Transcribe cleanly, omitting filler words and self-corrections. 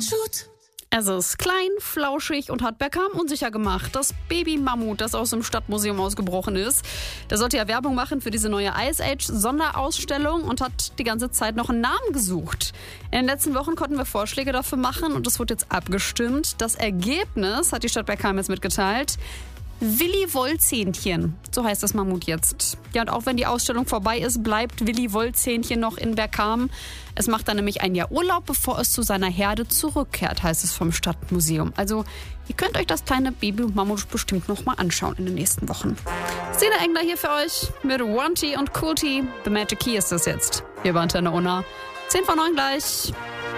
Es ist klein, flauschig und hat Beckham unsicher gemacht. Das Baby-Mammut, das aus dem Stadtmuseum ausgebrochen ist. Der sollte ja Werbung machen für diese neue Ice Age-Sonderausstellung und hat die ganze Zeit noch einen Namen gesucht. In den letzten Wochen konnten wir Vorschläge dafür machen und es wurde jetzt abgestimmt. Das Ergebnis hat die Stadt Beckham jetzt mitgeteilt. Willi Wollzähnchen, so heißt das Mammut jetzt. Ja, und auch wenn die Ausstellung vorbei ist, bleibt Willi Wollzähnchen noch in Bergkamen. Es macht dann nämlich ein Jahr Urlaub, bevor es zu seiner Herde zurückkehrt, heißt es vom Stadtmuseum. Also, ihr könnt euch das kleine Baby-Mammut bestimmt noch mal anschauen in den nächsten Wochen. Sina Engler hier für euch mit One T und Cool T. The Magic Key ist das jetzt. Hier bei Antenne Unna. 10 vor 9 gleich.